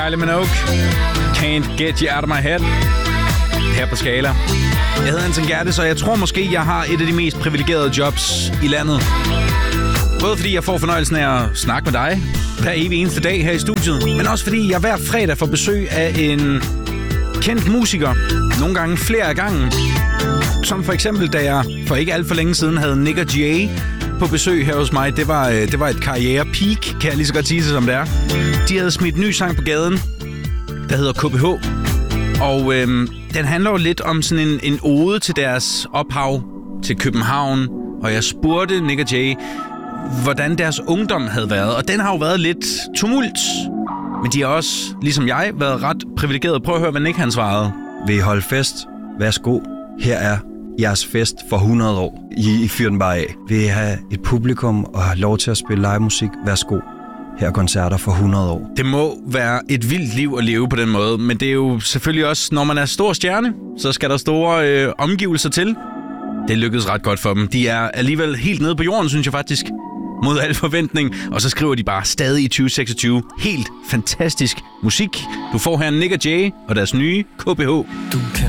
Kylie Minogue. Can't get you out of my head. Her på Skala. Jeg hedder Anton Gerdes, og jeg tror måske, jeg har et af de mest privilegerede jobs i landet. Både fordi jeg får fornøjelsen af at snakke med dig hver evig eneste dag her i studiet, men også fordi jeg hver fredag får besøg af en kendt musiker. Nogle gange flere af gangen. Som for eksempel, da jeg for ikke alt for længe siden havde Nick og Jay på besøg her hos mig. Det var et karriere-peak, kan jeg lige så godt sige det, som det er. De havde smidt en ny sang på gaden, der hedder KBH. Og den handler jo lidt om sådan en ode til deres ophav til København. Og jeg spurgte Nick og Jay, hvordan deres ungdom havde været. Og den har jo været lidt tumult. Men de har også, ligesom jeg, været ret privilegeret. Prøv at høre, hvad Nick han svarede. Vil I holde fest? Værsgo. Her er jeres fest for 100 år. I fyrer den bare af. Vil I have et publikum og have lov til at spille live musik? Værsgo. Her er koncerter for 100 år. Det må være et vildt liv at leve på den måde. Men det er jo selvfølgelig også, når man er stor stjerne, så skal der store omgivelser til. Det lykkedes ret godt for dem. De er alligevel helt nede på jorden, synes jeg faktisk. Mod al forventning. Og så skriver de bare stadig i 2026 helt fantastisk musik. Du får her Nick og Jay og deres nye KBH. Du kan